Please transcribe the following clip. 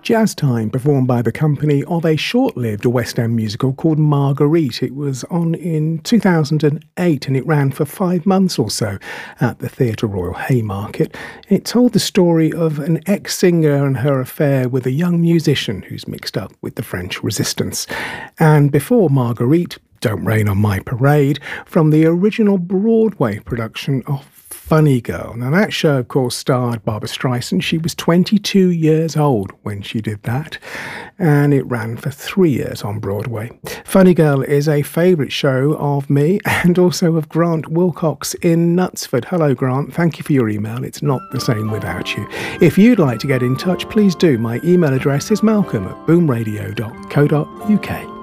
Jazz Time, performed by the company of a short-lived West End musical called Marguerite. It was on in 2008 and it ran for 5 months or so at the Theatre Royal Haymarket. It told the story of an ex-singer and her affair with a young musician who's mixed up with the French resistance. And before Marguerite, Don't Rain on My Parade, from the original Broadway production of Funny Girl. Now, that show, of course, starred Barbra Streisand. She was 22 years old when she did that, and it ran for 3 years on Broadway. Funny Girl is a favourite show of me and also of Grant Wilcox in Knutsford. Hello, Grant. Thank you for your email. It's not the same without you. If you'd like to get in touch, please do. My email address is malcolm@boomradio.co.uk.